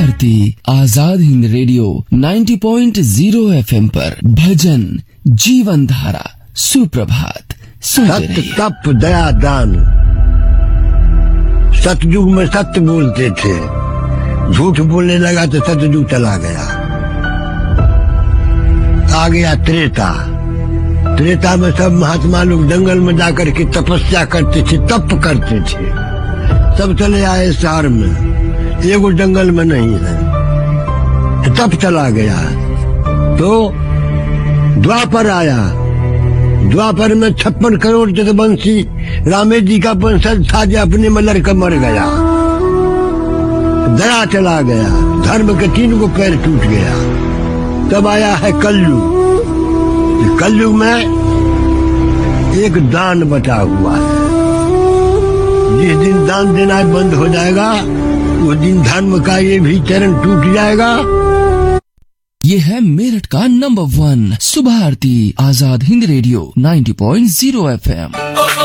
Bharti Azad Hind radio 90.0 FM पर भजन जीवन धारा सुप्रभात सुनते रहिए। तप दया दान। सतयुग में सत्य बोलते थे, झूठ बोलने लगा तो सतयुग चला गया। आ गया त्रेता। त्रेता में सब महात्मा लोग जंगल में जाकर के तपस्या करते थे, तप करते थे। सब चले आए शहर में, एगो जंगल में नहीं है। तप चला गया तो द्वापर आया। द्वापर में 56 करोड़ जगवंशी रामे जी का वंशज था जो अपने में लड़का मर गया। दया चला गया, धर्म के 3 गो पैर टूट गया। तब आया है कलयुग। कलयुग में एक दान बचा हुआ है। जिस दिन दान देना बंद हो जाएगा उस दिन धर्म का ये भी चरण टूट जाएगा। ये है मेरठ का नंबर 1 सुबह आरती आजाद हिंद रेडियो 90.0 FM।